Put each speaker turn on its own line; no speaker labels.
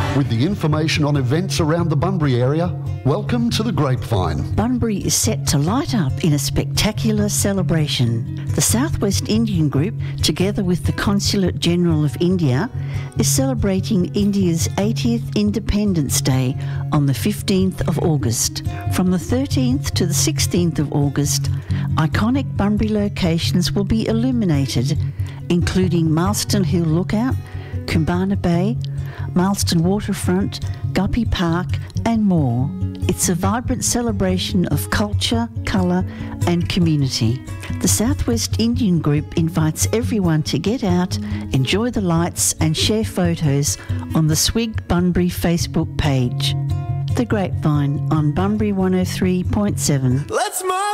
With the information on events around the Bunbury area, welcome to the Grapevine.
Bunbury is set to light up in a spectacular celebration. The Southwest Indian Group, together with the Consulate General of India, is celebrating India's 80th Independence Day on the 15th of August. From the 13th to the 16th of August, iconic Bunbury locations will be illuminated, including Marston Hill Lookout, Kumbana Bay, Marston Waterfront, Guppy Park and more. It's a vibrant celebration of culture, colour and community. The Southwest Indian Group invites everyone to get out, enjoy the lights and share photos on the Swig Bunbury Facebook page. The Grapevine on Bunbury 103.7.
Let's move!